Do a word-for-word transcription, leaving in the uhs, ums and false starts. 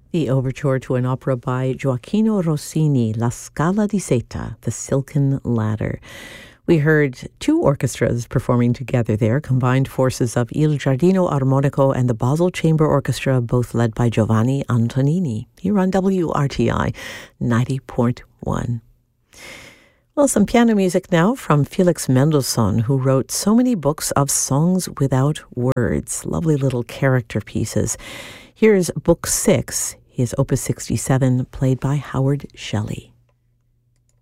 The overture to an opera by Gioacchino Rossini, La Scala di Seta, The Silken Ladder. We heard two orchestras performing together there, combined forces of Il Giardino Armonico and the Basel Chamber Orchestra, both led by Giovanni Antonini, here on W R T I ninety point one. Well, some piano music now from Felix Mendelssohn, who wrote so many books of songs without words, lovely little character pieces. Here's Book Six, his Opus sixty-seven, played by Howard Shelley.